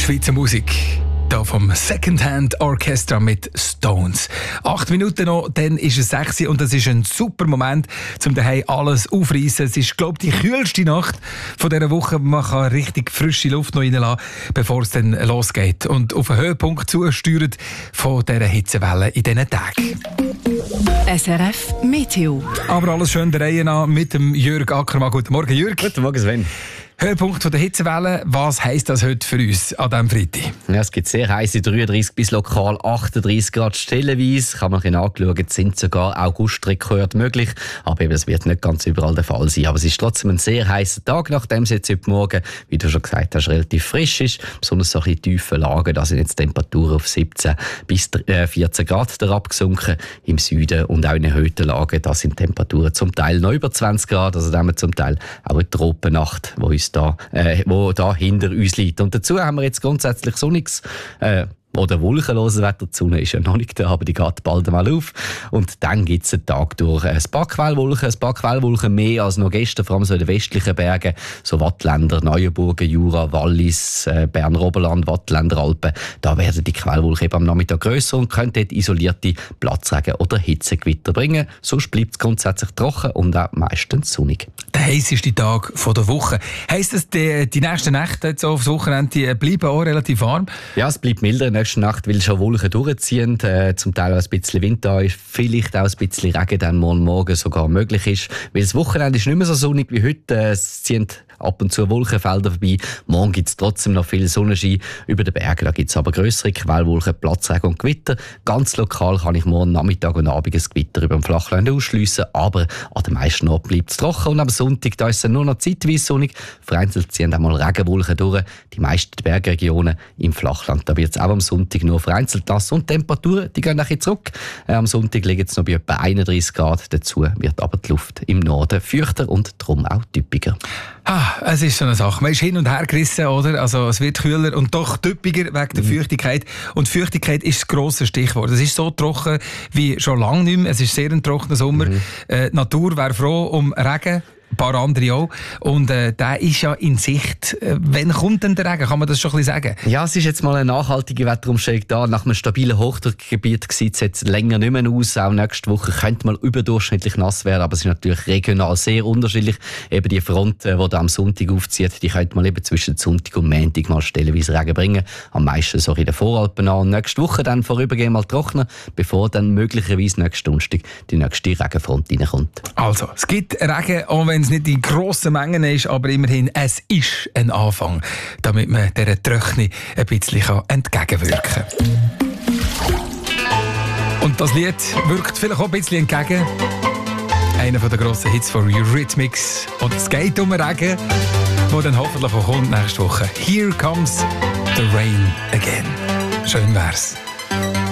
Schweizer Musik. Hier vom Secondhand Orchestra mit Stones. 8 Minuten noch, dann ist es 6 und das ist ein super Moment, um daheim alles aufreißen. Es ist, glaube ich, die kühlste Nacht von dieser Woche. Man kann richtig frische Luft noch reinlassen, bevor es dann losgeht. Und auf den Höhepunkt zusteuert von dieser Hitzewelle in diesen Tagen. SRF Meteo. Aber alles schön der Reihe nach mit dem Jürg Ackermann. Guten Morgen, Jürg. Guten Morgen, Sven. Höhepunkt von der Hitzewelle, was heisst das heute für uns an diesem Freitag? Ja, es gibt sehr heiße 33 bis lokal 38 Grad stellenweise. Kann man angeschaut, sind sogar Augustrekorde möglich. Aber eben, das wird nicht ganz überall der Fall sein. Aber es ist trotzdem ein sehr heißer Tag, nachdem es jetzt heute Morgen, wie du schon gesagt hast, relativ frisch ist. Besonders so ein bisschen tiefe Lagen, da sind jetzt Temperaturen auf 17 bis 14 Grad abgesunken. Im Süden und auch in erhöhten Lagen, da sind Temperaturen zum Teil noch über 20 Grad. Also da haben wir zum Teil auch eine Tropennacht, wo da hinter uns liegt. Und dazu haben wir jetzt grundsätzlich sonniges oder wolkenloses Wetter. Die Sonne ist ja noch nicht da, aber die geht bald einmal auf. Und dann gibt es einen Tag durch ein paar Quellwolken mehr als noch gestern, vor allem so in den westlichen Bergen, so Wattländer, Neuenburgen, Jura, Wallis, Berner Oberland, Wattländer Alpen. Da werden die Quellwolken eben am Nachmittag grösser und können dort isolierte Platzregen oder Hitzegewitter bringen. Sonst bleibt es grundsätzlich trocken und auch meistens sonnig. Der heisseste Tag der Woche. Heisst das, die nächsten Nächte jetzt aufs Wochenende bleiben auch relativ warm? Ja, es bleibt milder in der nächsten Nacht, weil schon Wolken durchziehen, zum Teil auch ein bisschen Wind da ist, vielleicht auch ein bisschen Regen dann morgen sogar möglich ist. Weil das Wochenende ist nicht mehr so sonnig wie heute. Es ziehen ab und zu Wolkenfelder vorbei. Morgen gibt es trotzdem noch viel Sonnenschein. Über den Bergen da gibt es aber grössere Quellwolken, Platzregen und Gewitter. Ganz lokal kann ich morgen Nachmittag und Abend ein Gewitter über dem Flachland ausschliessen, aber an den meisten Orten bleibt es trocken. Und am Sonntag da ist es nur noch zeitweise sonnig. Vereinzelt ziehen einmal Regenwolken durch. Die meisten Bergregionen im Flachland, da wird es auch am Sonntag nur vereinzelt nass. Und die Temperaturen, die gehen ein bisschen zurück. Am Sonntag liegen es noch bei etwa 31 Grad. Dazu wird aber die Luft im Norden feuchter und darum auch typischer. Es ist so eine Sache. Man ist hin und her gerissen, oder? Also es wird kühler und doch typiger wegen der Feuchtigkeit. Und Feuchtigkeit ist das grosse Stichwort. Es ist so trocken wie schon lange nicht mehr. Es ist sehr ein trockener Sommer. Die Natur wäre froh um Regen. Ein paar andere auch. Und der ist ja in Sicht. Wann kommt denn der Regen? Kann man das schon ein bisschen sagen? Ja, es ist jetzt mal eine nachhaltige Wetterumstellung da. Nach einem stabilen Hochdruckgebiet sieht es jetzt länger nicht mehr aus. Auch nächste Woche könnte mal überdurchschnittlich nass werden, aber es ist natürlich regional sehr unterschiedlich. Eben die Front, die da am Sonntag aufzieht, die könnte mal eben zwischen Sonntag und Montag mal stellenweise Regen bringen. Am meisten so in den Voralpen an. Und nächste Woche dann vorübergehend mal trocknen, bevor dann möglicherweise nächsten Donnerstag die nächste Regenfront reinkommt. Also, es gibt Regen, auch wenn es nicht in grossen Mengen ist, aber immerhin, es ist ein Anfang, damit man dieser Trockenheit ein bisschen entgegenwirken kann. Und das Lied wirkt vielleicht auch ein bisschen entgegen. Einer der grossen Hits von Eurythmics. Und es geht um Regen, der dann hoffentlich auch kommt nächste Woche. Here comes the rain again. Schön wär's.